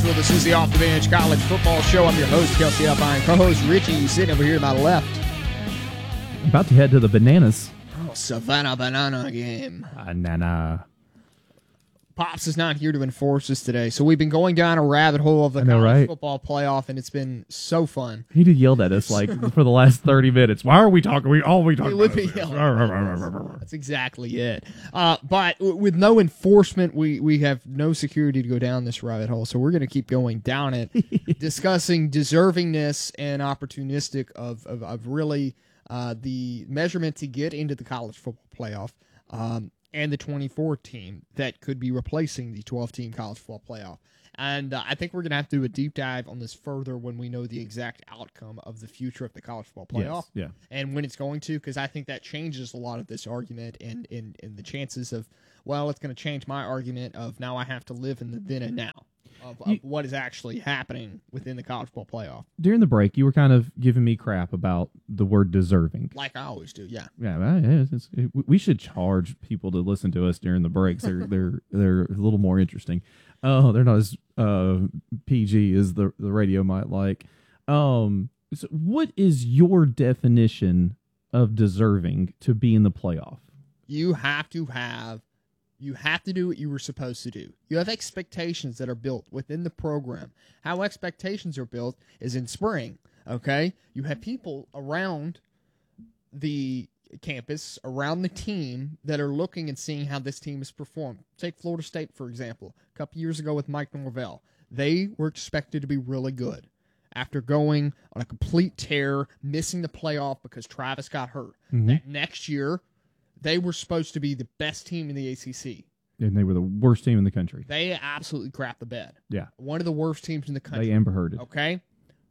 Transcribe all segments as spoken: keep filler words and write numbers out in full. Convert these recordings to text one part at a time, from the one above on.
Knoxville. This is the Off the Bench College Football Show. I'm your host, Kelsey Alpine. Co-host Richie, sitting over here to my left. About to head to the Bananas. Oh, Savannah Banana game. Banana. Pops is not here to enforce us today, so we've been going down a rabbit hole of the I know, college right? football playoff, and it's been so fun. He did yelled at us like for the last thirty minutes. Why are we talking? We all we talking He would about be is this. yelling. That's exactly it. Uh, but w- with no enforcement, we, we have no security to go down this rabbit hole, so we're going to keep going down it, discussing deservingness and opportunistic of, of, of really uh, the measurement to get into the college football playoff. Um, and the twenty-four team that could be replacing the twelve-team college football playoff. And uh, I think we're going to have to do a deep dive on this further when we know the exact outcome of the future of the college football playoff. Yes, yeah. And when it's going to, because I think that changes a lot of this argument and, and, and the chances of, well, it's going to change my argument of now I have to live in the then and now of, of You- what is actually happening within the college football playoff. During the break, you were kind of giving me crap about the word deserving. Like I always do, yeah. Yeah, well, yeah, it's, it's, we should charge people to listen to us during the breaks. They're they're they're a little more interesting. Oh, they're not as uh, P G as the the radio might like. Um, so what is your definition of deserving to be in the playoff? You have to have, you have to do what you were supposed to do. You have expectations that are built within the program. How expectations are built is in spring, okay? You have people around the campus, around the team, that are looking and seeing how this team has performed. Take Florida State, for example. A couple years ago with Mike Norvell. They were expected to be really good after going on a complete tear, missing the playoff because Travis got hurt. Mhm. That next year, they were supposed to be the best team in the A C C. And they were the worst team in the country. They absolutely crapped the bed. Yeah, One of the worst teams in the country. they Amber Hearded. Okay?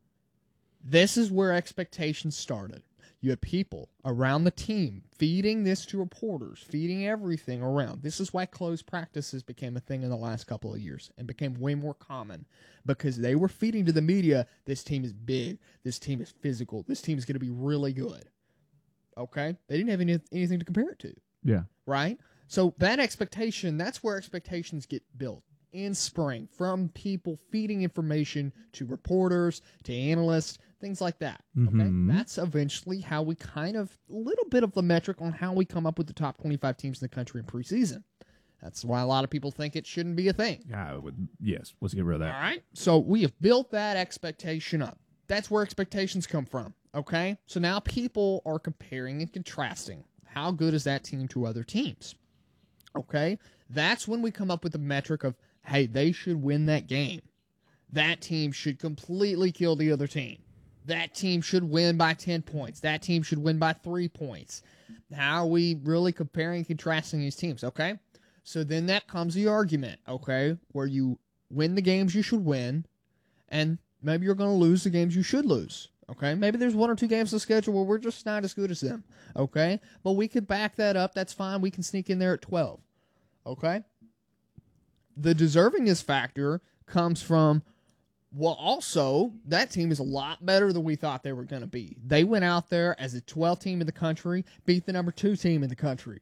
This is where expectations started. You had people around the team feeding this to reporters, feeding everything around. This is why closed practices became a thing in the last couple of years and became way more common because they were feeding to the media, this team is big, this team is physical, this team is going to be really good. Okay? They didn't have any, anything to compare it to. Yeah. Right? So that expectation, that's where expectations get built in spring from people feeding information to reporters, to analysts, things like that. Okay? Mhm. That's eventually how we kind of, a little bit of the metric on how we come up with the top twenty-five teams in the country in preseason. That's why a lot of people think it shouldn't be a thing. Yeah, I would, yes. Let's get rid of that. All right? So we have built that expectation up. That's where expectations come from. Okay? So now people are comparing and contrasting. How good is that team to other teams? Okay? That's when we come up with the metric of, hey, they should win that game. That team should completely kill the other team. That team should win by ten points. That team should win by three points. How are we really comparing and contrasting these teams? Okay? So then that comes the argument, okay, where you win the games you should win, and maybe you're going to lose the games you should lose. Okay, maybe there's one or two games on the schedule where we're just not as good as them. Okay, but we could back that up. That's fine. We can sneak in there at twelve. Okay, the deservingness factor comes from, well, also, that team is a lot better than we thought they were going to be. They went out there as a twelfth team in the country, beat the number two team in the country.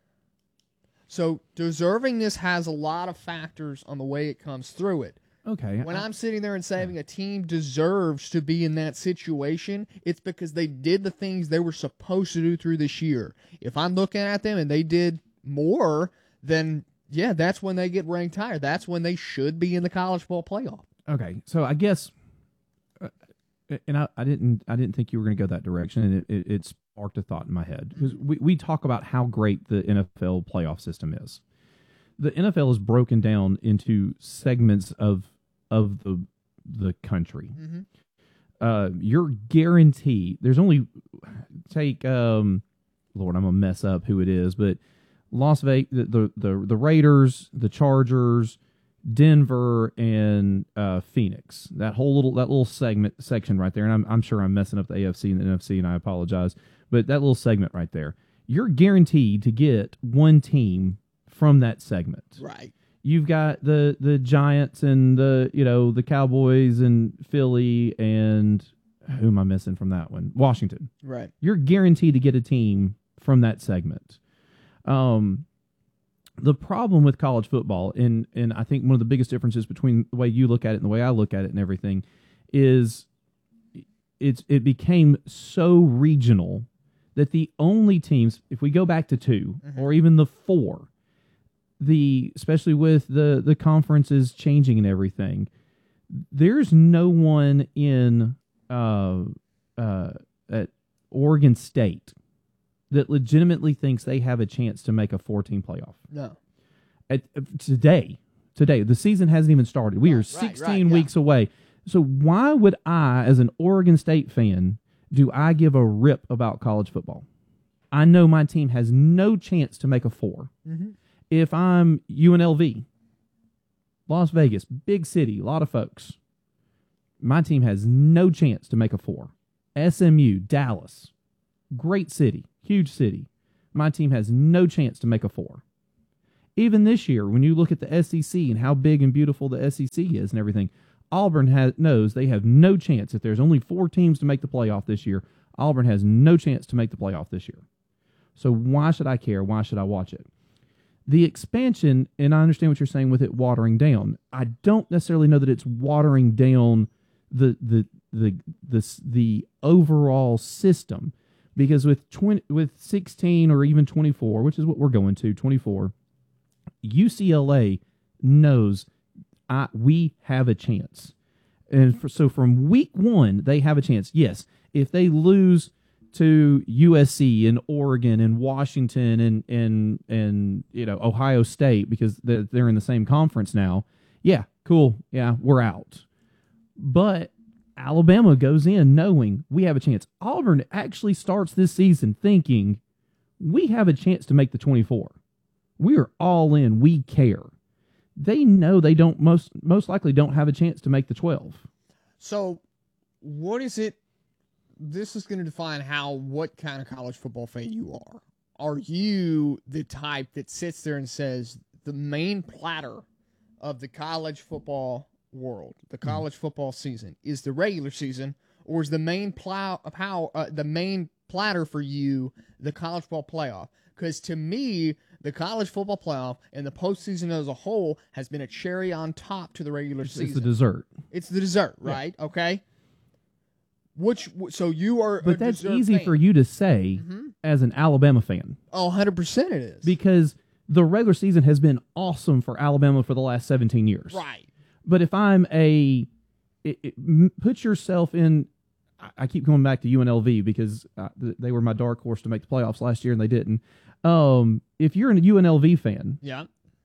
So deservingness has a lot of factors on the way it comes through it. Okay. When I- I'm sitting there and saying a team deserves to be in that situation, it's because they did the things they were supposed to do through this year. If I'm looking at them and they did more, then yeah, that's when they get ranked higher. That's when they should be in the college football playoff. Okay, so I guess, uh, and I, I didn't, I didn't think you were going to go that direction, and it, it, it sparked a thought in my head because we, we talk about how great the N F L playoff system is. The N F L is broken down into segments of of the the country. Mm-hmm. Uh, you're guaranteed. There's only take um, Lord, I'm gonna mess up who it is, but Las Vegas, the the the, the Raiders, the Chargers, Denver, and uh, Phoenix. That whole little that little segment section right there, and I'm I'm sure I'm messing up the A F C and the N F C, and I apologize, but that little segment right there, you're guaranteed to get one team from that segment. Right. You've got the the Giants and the you know the Cowboys and Philly and who am I missing from that one? Washington. Right. You're guaranteed to get a team from that segment. Um, The problem with college football, and and I think one of the biggest differences between the way you look at it and the way I look at it and everything, is it's it became so regional that the only teams, if we go back to two mm-hmm. or even the four, the especially with the the conferences changing and everything, there's no one in uh, uh, at Oregon State that legitimately thinks they have a chance to make a four-team playoff. No. At, uh, today, today, the season hasn't even started. We right, are sixteen right, right, weeks yeah. away. So why would I, as an Oregon State fan, do I give a rip about college football? I know my team has no chance to make a four. Mm-hmm. If I'm U N L V, Las Vegas, big city, a lot of folks, my team has no chance to make a four. S M U, Dallas, great city, huge city. My team has no chance to make a four. Even this year, when you look at the S E C and how big and beautiful the S E C is and everything, Auburn has, knows they have no chance. If there's only four teams to make the playoff this year, Auburn has no chance to make the playoff this year. So why should I care? Why should I watch it? The expansion, and I understand what you're saying with it watering down. I don't necessarily know that it's watering down the the the the, the overall system, because with twenty, with sixteen or even twenty-four, which is what we're going to, twenty-four, U C L A knows I, we have a chance. And for, so from week one, they have a chance. Yes, if they lose to U S C and Oregon and Washington and and and you know Ohio State, because they're, they're in the same conference now, yeah, cool, yeah, we're out. But Alabama goes in knowing we have a chance. Auburn actually starts this season thinking we have a chance to make the twenty-four. We are all in. We care. They know they don't most most likely don't have a chance to make the twelve. So, what is it? This is going to define how what kind of college football fan you are. Are you the type that sits there and says the main platter of the college football world, the college mm. football season, is the regular season, or is the main plow, power, uh, the main platter for you the college football playoff? Because to me, the college football playoff and the postseason as a whole has been a cherry on top to the regular it's, season. It's the dessert. It's the dessert, right? Yeah. Okay. Which so you are, but a that's dessert easy fan. for you to say mm-hmm. as an Alabama fan. Oh, one hundred percent it is. Because the regular season has been awesome for Alabama for the last seventeen years. Right. But if I'm a, it, it, put yourself in. I keep going back to U N L V because uh, they were my dark horse to make the playoffs last year and they didn't. Um, if you're a U N L V fan, yeah,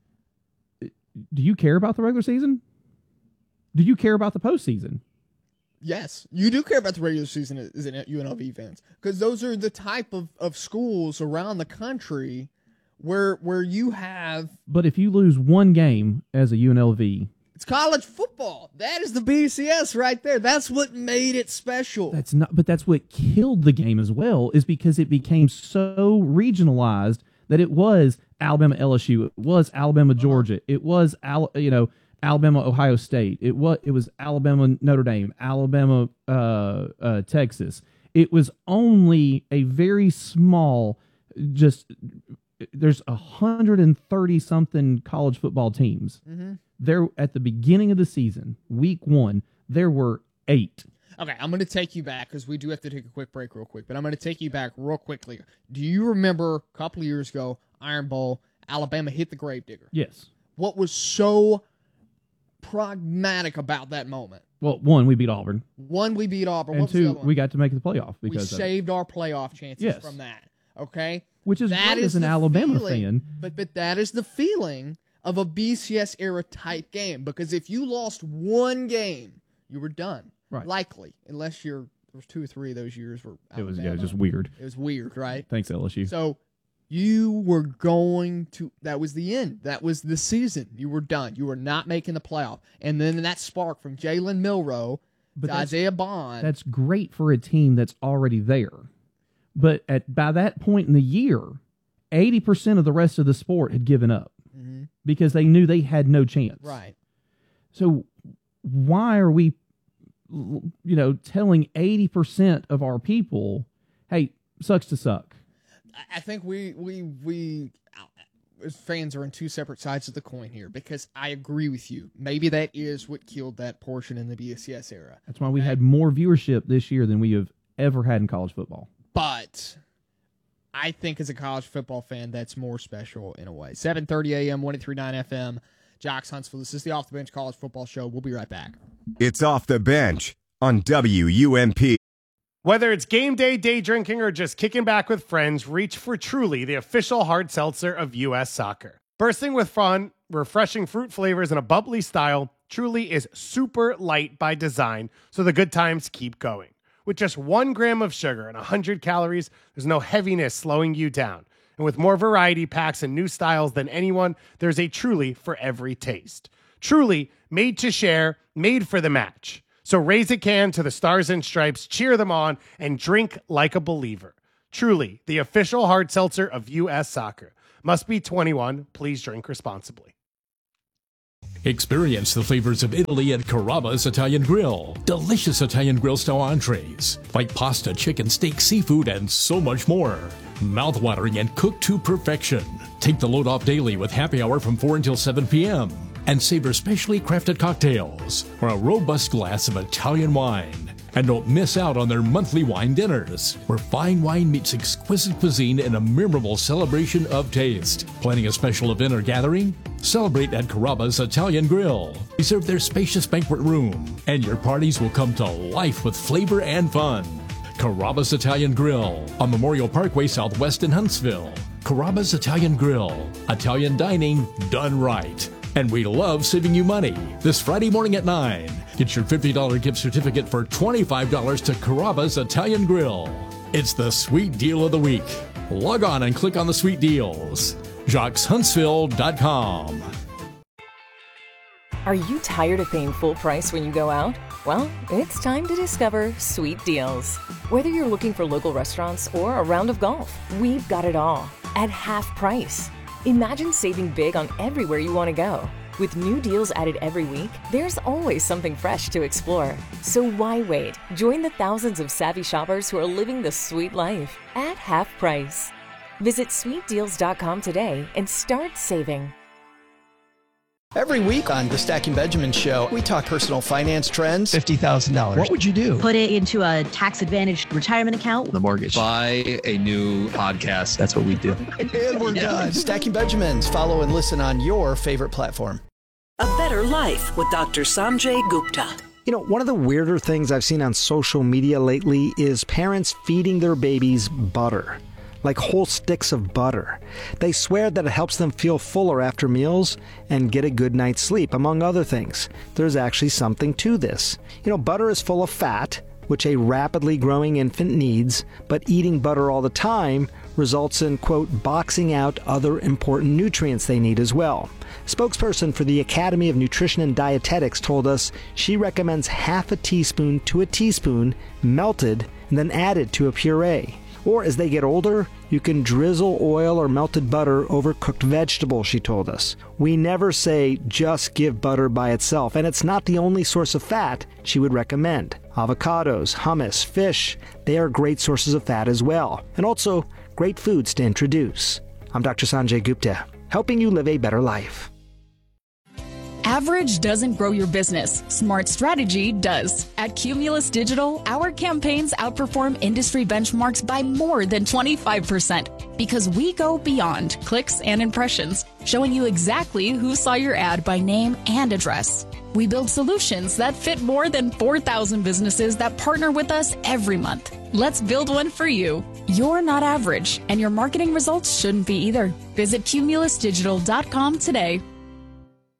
do you care about the regular season? Do you care about the postseason? Yes, you do care about the regular season as U N L V fans, because those are the type of, of schools around the country where where you have. But if you lose one game as a U N L V, it's college football. That is the B C S right there. That's what made it special. That's not, but that's what killed the game as well, is because it became so regionalized that it was Alabama L S U, it was Alabama Georgia, it was Al, you know Alabama Ohio State, it was it was Alabama Notre Dame, Alabama uh, uh, Texas. It was only a very small, just there's a hundred and thirty something college football teams. Mm-hmm. There at the beginning of the season, week one, there were eight. Okay, I'm going to take you back because we do have to take a quick break real quick, but I'm going to take you back real quickly. Do you remember a couple of years ago, Iron Bowl, Alabama hit the Gravedigger? Yes. What was so pragmatic about that moment? Well, one, we beat Auburn. One, we beat Auburn. And what was two, the other one? we got to make the playoff because we of saved it. our playoff chances Yes. from that. Okay? Which is that great is as an the Alabama feeling, fan. But but that is the feeling of a B C S era type game, because if you lost one game, you were done. Right. Likely, unless you're there was two or three of those years where It was Alabama, yeah, just weird. It was weird, right? Thanks, L S U. So you were going to that was the end. That was the season. You were done. You were not making the playoff. And then that spark from Jalen Milroe But to that's- Isaiah Bond. That's great for a team that's already there. But at by that point in the year, eighty percent of the rest of the sport had given up mm-hmm. because they knew they had no chance. Right. So why are we, you know, telling eighty percent of our people, hey, sucks to suck? I think we we we fans are on two separate sides of the coin here, because I agree with you. Maybe that is what killed that portion in the B S C S era. That's why we had more viewership this year than we have ever had in college football. But I think as a college football fan, that's more special in a way. seven thirty a.m., one oh three point nine F M, Jocks Huntsville. This is the Off the Bench College Football Show. We'll be right back. It's Off the Bench on W U M P. Whether it's game day, day drinking, or just kicking back with friends, reach for Truly, the official hard seltzer of U S Soccer. Bursting with fun, refreshing fruit flavors, and a bubbly style, Truly is super light by design, so the good times keep going. With just one gram of sugar and one hundred calories, there's no heaviness slowing you down. And with more variety packs and new styles than anyone, there's a Truly for every taste. Truly, made to share, made for the match. So raise a can to the Stars and Stripes, cheer them on, and drink like a believer. Truly, the official hard seltzer of U S Soccer. Must be twenty-one. Please drink responsibly. Experience the flavors of Italy at Carrabba's Italian Grill. Delicious Italian grill style entrees, like pasta, chicken, steak, seafood, and so much more. Mouth-watering and cooked to perfection. Take the load off daily with happy hour from four until seven p.m. and savor specially crafted cocktails or a robust glass of Italian wine. And don't miss out on their monthly wine dinners, where fine wine meets exquisite cuisine in a memorable celebration of taste. Planning a special event or gathering? Celebrate at Carrabba's Italian Grill. Reserve their spacious banquet room, and your parties will come to life with flavor and fun. Carrabba's Italian Grill on Memorial Parkway Southwest in Huntsville. Carrabba's Italian Grill. Italian dining done right. And we love saving you money. This Friday morning at nine, get your fifty dollars gift certificate for twenty-five dollars to Carrabba's Italian Grill. It's the sweet deal of the week. Log on and click on the sweet deals. Jocks Huntsville dot com. Are you tired of paying full price when you go out? Well, it's time to discover Sweet Deals. Whether you're looking for local restaurants or a round of golf, we've got it all at half price. Imagine saving big on everywhere you want to go. With new deals added every week, there's always something fresh to explore. So why wait? Join the thousands of savvy shoppers who are living the sweet life at half price. Visit sweet deals dot com today and start saving. Every week on the Stacking Benjamin Show, we talk personal finance trends. fifty thousand dollars. What would you do? Put it into a tax-advantaged retirement account. The mortgage. Buy a new podcast. That's what we do. And we're done. Stacking Benjamins. Follow and listen on your favorite platform. A Better Life with Doctor Sanjay Gupta. You know, one of the weirder things I've seen on social media lately is parents feeding their babies butter. Like whole sticks of butter. They swear that it helps them feel fuller after meals and get a good night's sleep, among other things. There's actually something to this. You know, butter is full of fat, which a rapidly growing infant needs, but eating butter all the time results in, quote, boxing out other important nutrients they need as well. Spokesperson for the Academy of Nutrition and Dietetics told us she recommends half a teaspoon to a teaspoon melted and then added to a puree. Or as they get older, you can drizzle oil or melted butter over cooked vegetables, she told us. We never say just give butter by itself, and it's not the only source of fat she would recommend. Avocados, hummus, fish, they are great sources of fat as well, and also great foods to introduce. I'm Doctor Sanjay Gupta, helping you live a better life. Average doesn't grow your business. Smart strategy does. At Cumulus Digital, our campaigns outperform industry benchmarks by more than twenty-five percent because we go beyond clicks and impressions, showing you exactly who saw your ad by name and address. We build solutions that fit more than four thousand businesses that partner with us every month. Let's build one for you. You're not average, and your marketing results shouldn't be either. Visit cumulus digital dot com today.